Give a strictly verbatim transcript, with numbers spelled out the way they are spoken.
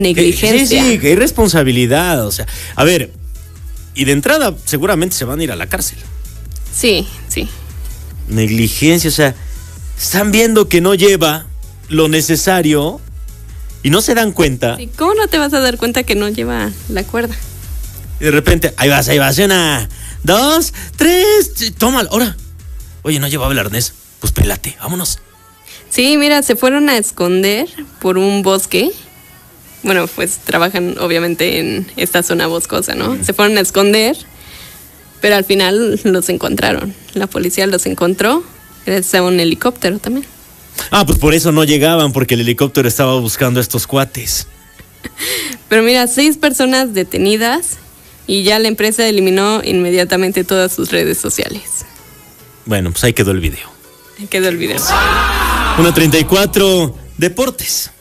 negligencia. Sí, sí, que irresponsabilidad, o sea, a ver, y de entrada seguramente se van a ir a la cárcel. Sí, sí. Negligencia, o sea, están viendo que no lleva lo necesario y no se dan cuenta. Sí, ¿cómo no te vas a dar cuenta que no lleva la cuerda? Y de repente, ahí vas, ahí vas, una, dos, tres, tómalo, ahora. Oye, no llevaba el arnés, pues pélate, vámonos. Sí, mira, se fueron a esconder por un bosque. Bueno, pues trabajan obviamente en esta zona boscosa, ¿no? Mm. Se fueron a esconder, pero al final los encontraron. La policía los encontró, gracias a un helicóptero también. Ah, pues por eso no llegaban, porque el helicóptero estaba buscando a estos cuates. Pero mira, seis personas detenidas y ya la empresa eliminó inmediatamente todas sus redes sociales. Bueno, pues ahí quedó el video. Ahí quedó el video. una treinta y cuatro, Deportes.